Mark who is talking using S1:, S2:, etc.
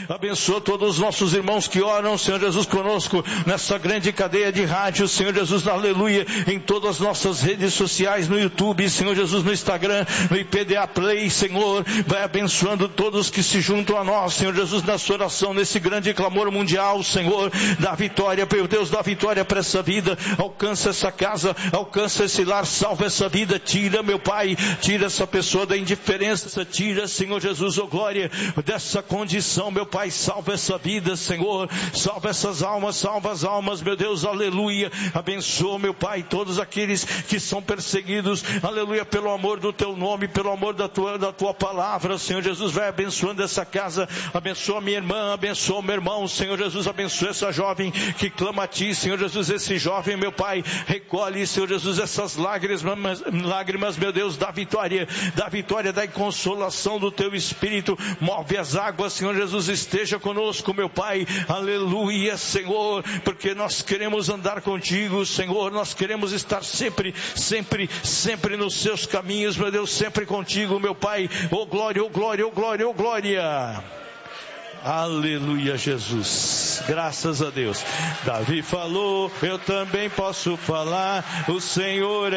S1: Abençoa todos os nossos irmãos que oram, Senhor Jesus, conosco, nessa grande cadeia de rádio, Senhor Jesus, aleluia, em todas as nossas redes sociais, no YouTube, Senhor Jesus, no Instagram, no IPDA Play, Senhor, vai abençoando todos que se juntam a nós, Senhor Jesus, na sua oração, nesse grande clamor mundial, Senhor, dá vitória, meu Deus, dá vitória para essa vida, alcança essa casa, alcança esse lar, salva essa vida, tira, meu Pai, tira essa pessoa da indiferença, tira, Senhor Jesus, oh glória, dessa condição, meu Pai, salva essa vida, Senhor, salva essas almas, salva as almas, meu Deus, aleluia, abençoa, meu Pai, todos aqueles que são perseguidos, aleluia, pelo amor do teu nome, pelo amor da tua palavra, Senhor Jesus, vai abençoando essa casa, abençoa minha irmã, abençoa meu irmão, Senhor Jesus, abençoa essa jovem que clama a ti, Senhor Jesus, esse jovem, meu Pai, recolhe, Senhor Jesus, essas lágrimas, meu Deus, dá vitória, dá consolação do teu Espírito, move as águas, Senhor Jesus, esteja conosco, meu Pai, aleluia, Senhor, porque nós queremos andar contigo, Senhor, nós queremos estar sempre nos seus caminhos, meu Deus, sempre contigo, meu Pai, oh glória, oh glória, oh glória, oh glória. Aleluia, Jesus, graças a Deus. Davi falou, eu também posso falar, o Senhor